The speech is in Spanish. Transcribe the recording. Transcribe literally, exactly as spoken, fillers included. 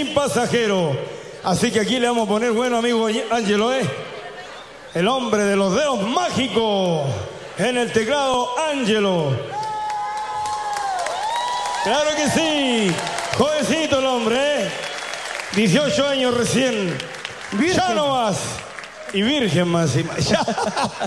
sin pasajero. Así que aquí le vamos a poner, bueno, amigo Ángelo, ¿eh? El hombre de los dedos mágicos. En el teclado, Ángelo. Claro que sí. Jovencito el hombre, ¿eh? dieciocho años recién. Virgen. Ya no más. Y virgen más y más. Ya.